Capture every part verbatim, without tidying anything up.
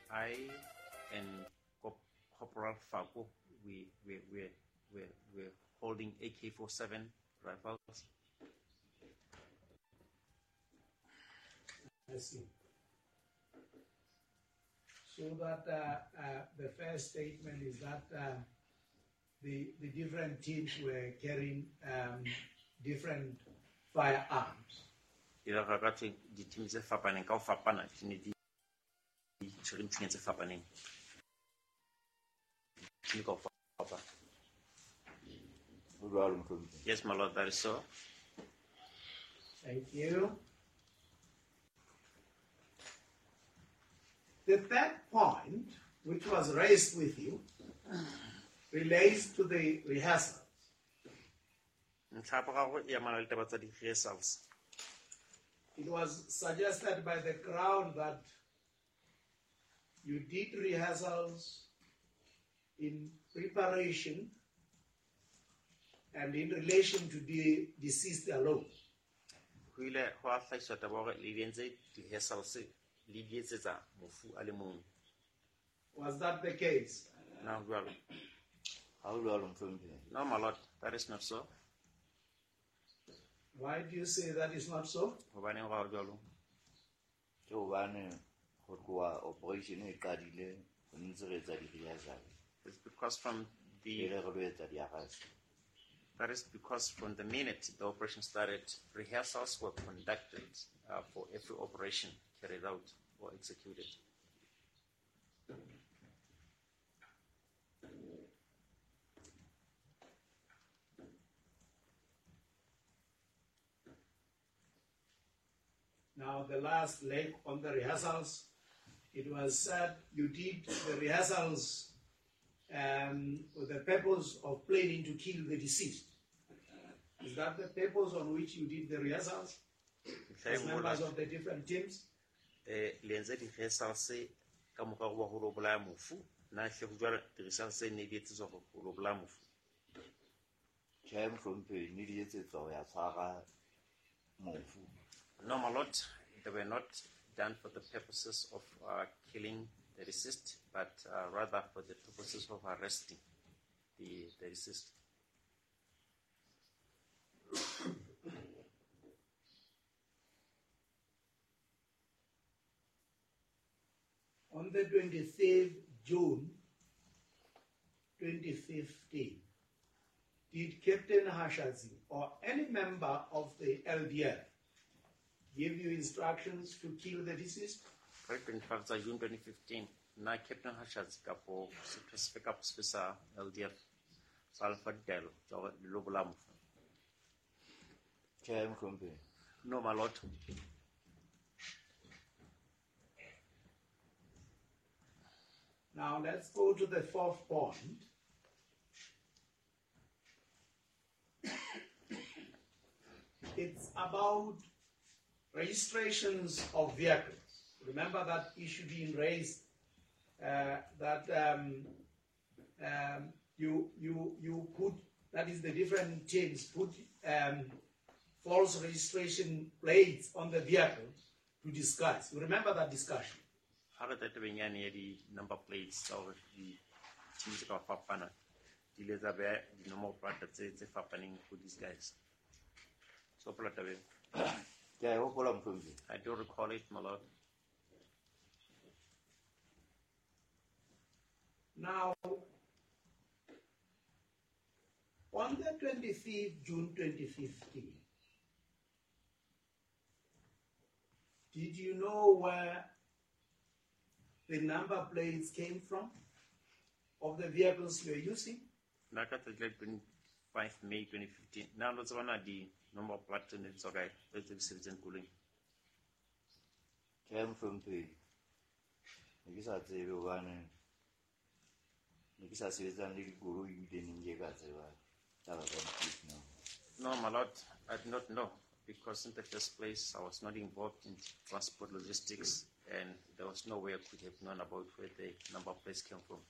I and Cop- Corporal Fako, we we we we we're holding A K forty-seven rifles. I see. So that uh, uh, the first statement is that uh, the the different teams were carrying um, different firearms. Ila ga ka tse di team tse fapaneng ka ho fapana di ne di di tshwere ntho tse fapaneng. Team ka ho fapana. Yes, my lord, that is so. Thank you. The third point, which was raised with you, relates to the rehearsals. It was suggested by the Crown that you did rehearsals in preparation and in relation to the deceased alone. Was that the case? No, no, my lord, that is not so. Why do you say that is not so? It's because from the that is because from the minute the operation started, rehearsals were conducted uh, for every operation carried out or executed. Now, the last leg on the rehearsals, it was said you did the rehearsals um, with the purpose of planning to kill the deceased. Is that the purpose on which you did the rehearsals? As members of the different teams? No, my lord, they were not done for the purposes of uh, killing the deceased, but uh, rather for the purposes of arresting the, the deceased. On the twenty-third of June twenty fifteen, did Captain Hashazi or any member of the L D F give you instructions to kill the deceased? twenty-fifth of June twenty fifteen, na Captain Hashazi kapo specific up special L D F Salford Del Lobulamu. No, my lord. Now let's go to the fourth point. It's about registrations of vehicles. Remember that issue being raised uh, that um, um, you you you put, that is the different teams put um, false registration plates on the vehicle to disguise. You remember that discussion? How did that bring any number plates or the teams of Fapana? The Elizabeth, the normal part that's happening with these guys. So, I do recall it, my lord. Now, on the twenty-fifth of June twenty fifteen, did you know where the number plates came from of the vehicles you were using? twenty-fifth of May twenty fifteen. Now, let's one of the number of plates in it's okay. Let's do citizen cooling. Came from the No, my lord, I do not know, because in the first place I was not involved in transport logistics, and there was no way I could have known about where the number of plates came from.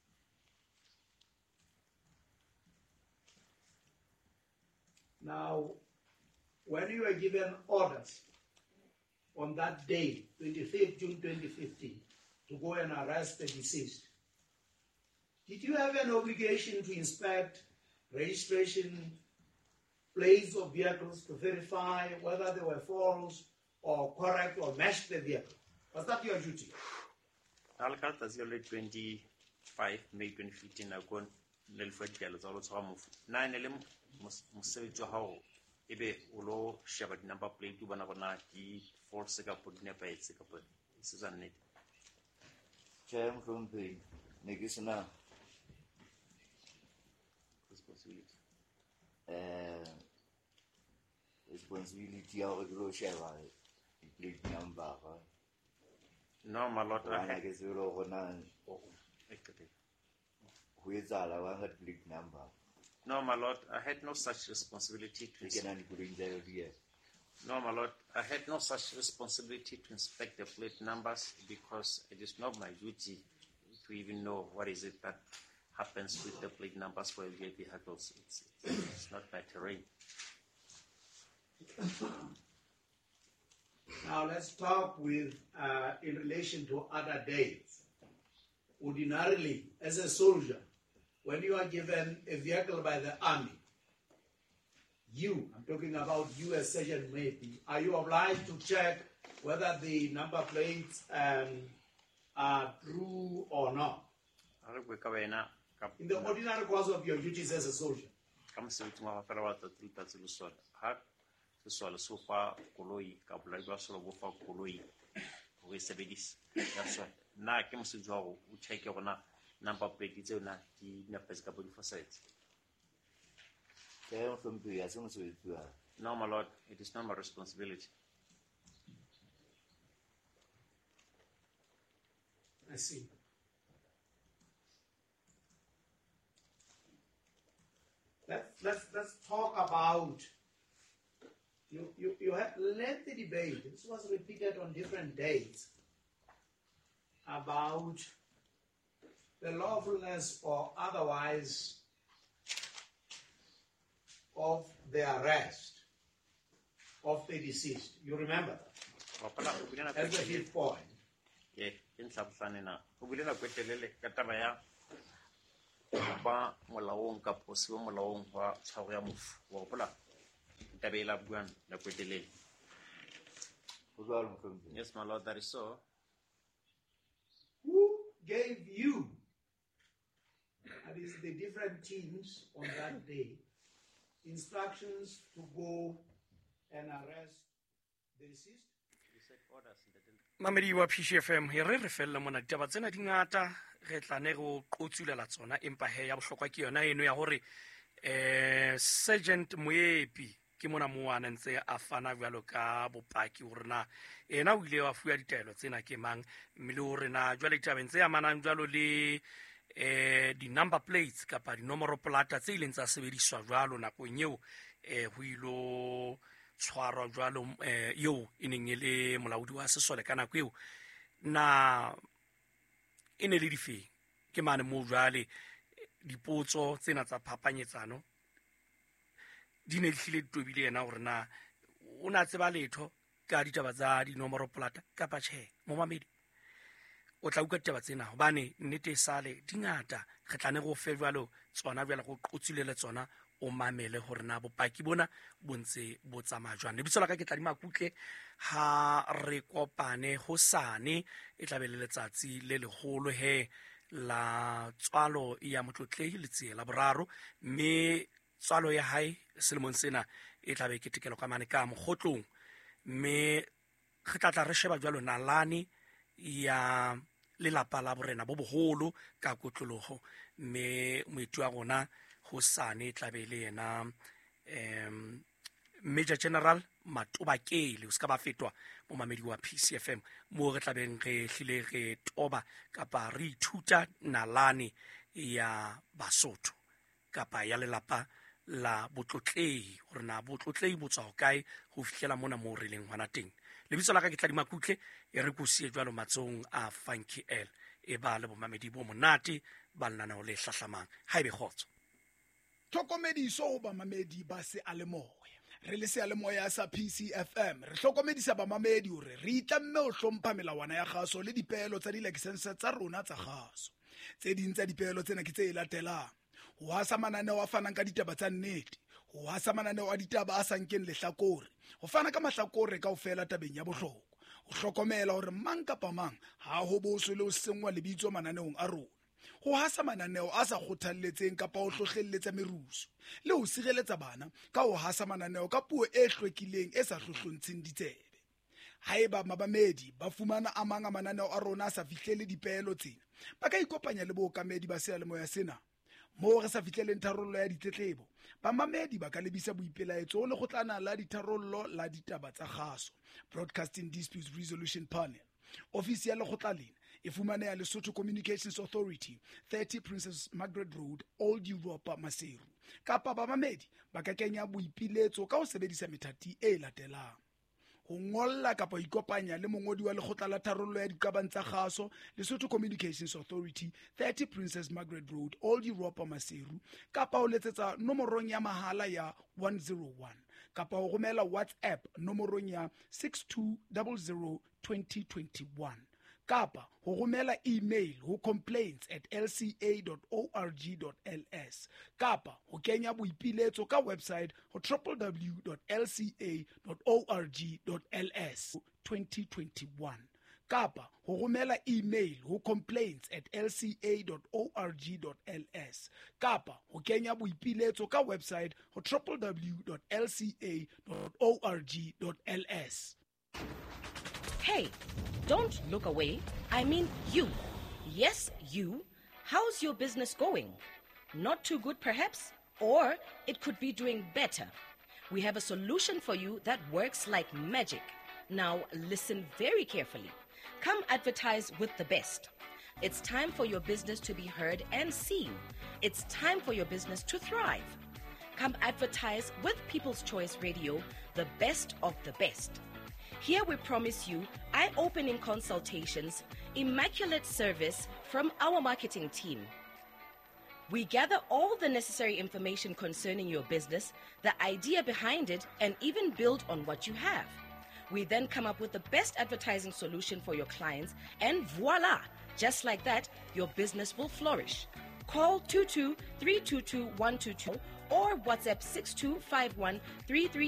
Now, when you were given orders on that day, twenty-fifth of June twenty fifteen, to go and arrest the deceased, did you have an obligation to inspect registration plates of vehicles to verify whether they were false or correct or match the vehicle? Was that your duty? Alcalde as early twenty-five May twenty fifteen, I go Nelfred Gallas, all of nine L M must say to how ebe ulo shabbat number plate to one of a four Singapore never eight Singapore. This is a need. Chair from the Negisana Responsibility. uh, responsibility of a grow share, plate number. No, my lord, I I had guess we're over nine. Who is all I want a plate number? no, my lord, I had no such responsibility to You inspect. can only put in there here. No, my lord, I had no such responsibility to inspect the plate numbers because it is not my duty to even know what is it that happens with the plate numbers for your vehicles. It's, it's, it's not my terrain. Now let's talk with uh, in relation to other days. Ordinarily, as a soldier, when you are given a vehicle by the army, you, I'm talking about you as Sergeant Maybe, are you obliged to check whether the number plates um, are true or not? In the ordinary course of your duties as a soldier. Sesuai sofa koloi kabla iba solo bofa koloi o sebedis that's why na ke mosetswa go o check gona number plate tse na di nepes ka bo di facets. Chair from the Yasun so it's No, my lord, it is not my responsibility. I see. Let's let's let's talk about You, you, you had lengthy debate. This was repeated on different days about the lawfulness or otherwise of the arrest of the deceased. You remember that? As the fifth point. Yeah, in Sabsane na. O bile na kwetelele ka taba ya ba molaong ka posiwa molaong wa tshwaro ya mofu. Wa gopola? Yes, my lord, that is so. Who gave you, that is the different teams on that day, instructions to go and arrest the deceased? Mamedi wa P C F M he re re fella mona ditaba tsena di ngata re tlane go qotsulela tsona empa he ya bohlokwa ke yona eno ya hore eh Sergeant Moepi ke mona moana ntse a fana jwalo ka bopaki hore na ena o ile wa fuwa ditaelo tsena ke mang mme le hore na jwale ditaba ntse ya manang jwalo le eh di number plates kapa di nomoro plata tse ileng tsa sebediswa jwalo nakong eo eh ho ilo tshwarwa jwalo eh yo ineng ile molaodi wa sesole kana nako eo na ene le dife ke mane mo jwale dipotso tsena tsa phapanyetsano di ne hlile ditobile yena hore na o na tseba letho ka ditaba tsa dinomoro plata kapa tjhe mo mamedi o tla uka ditaba tsena hobane nnete sale dingata re tlane go fe jwalo tsona jwala go qotsulele tsona o mamele hore na bopaki bona bontse bo tsamaya jwang le bitsola ka ke tla di makutle ha re kopane hosane e tla be le letsatsi le legolo he la tswalo ya motlotlei le tsie la boraro mme tswalo ya hae selemong sena e tla be ke tekelo ka mane ka mogotlong mme re tla tla re sheba jwalo nalane ya lelapa la borena bo boholo ka kotlologo mme moetu wa rona hosane tla be le yena um Major General Matobakele o ska ba fetwa mo mamedi wa P C F M mo re tla beng re hlile re toba kapa re ithuta nalane ya Basotho kapa ya lelapa la botlotlei hore na botlotlei bo tswa kae ho fihlela mona mo re leng hwana teng le bitso la ka ke tla di makutle e re go sie jwalo matsong a Funky L e ba le bo mamedi bo monate ba lana o le hlahlamang ha ebe khotso Tlhokomediso ho bamamedi ba se a le moya re le sealemoya sa P C F M re hlokomedisa bamamedi hore re itlamme ho hlompha melawana ya kgaso le dipehelo tsa di-license tsa rona tsa kgaso. Tse ding tsa dipehelo tsena ke tse latelang: ho hasa mananeo a fanang ka ditaba tsa nnete, ho hasa mananeo a ditaba a sa nkeng lehlakore, ho fana ka mahlakore kaofela tabeng ya bohlokwa, ho hlokomela hore mang kapa mang ha ho boswe le ho sengwa lebitso mananeong a rona, ho hasa mananeo a sa kgothalletseng kapa ho hlohlelletsa merusu, le ho sireletsa bana ka ho hasa mananeo ka puo e hlwekileng e sa hlohlontsheng ditsebe. Haeba mabamedi ba fumana a mang a mananeo a rona a sa fihlele dipehelo tsena, ba ka ikopanya le bookamedi ba sealemoya sena. Moo re sa fihleleng tharollo ya ditletlebo, bamamedi ba ka lebisa boipelaetso ho lekgotlana la ditharollo la ditaba tsa kgaso, Broadcasting Dispute Resolution Panel. Ofisi ya lekgotla lena e fumaneha Lesotho Communications Authority, thirty Princess Margaret Road, Old Europa, Maseru. Kapa bamamedi ba ka kenya boipiletso ka ho sebedisa methati e latelang: ho ngolla kapa ho ikopanya le mongodi wa lekgotla la tharollo ya dikabang tsa kgaso, Lesotho Communications Authority, thirty Princess Margaret Road, Old Europa, Maseru, kapa ho letsetsa nomorong ya mahala ya one zero one, kapa ho romela WhatsApp nomorong ya six two zero zero two zero two one, kapa ho romela email ho complaints at l c a dot org dot l s, kapa ho kenya boipiletso ka website ho w w w dot l c a dot org dot l s twenty twenty-one, kapa ho romela email ho complaints at l c a dot org dot l s, kapa ho kenya boipiletso ka website ho w w w dot l c a dot org dot l s. Hey, don't look away. I mean you. Yes, you. How's your business going? Not too good, perhaps? Or it could be doing better. We have a solution for you that works like magic. Now, listen very carefully. Come advertise with the best. It's time for your business to be heard and seen. It's time for your business to thrive. Come advertise with People's Choice Radio, the best of the best. Here we promise you eye-opening consultations, immaculate service from our marketing team. We gather all the necessary information concerning your business, the idea behind it, and even build on what you have. We then come up with the best advertising solution for your clients, and voila! Just like that, your business will flourish. Call two two three two two one two two or WhatsApp six two five one three three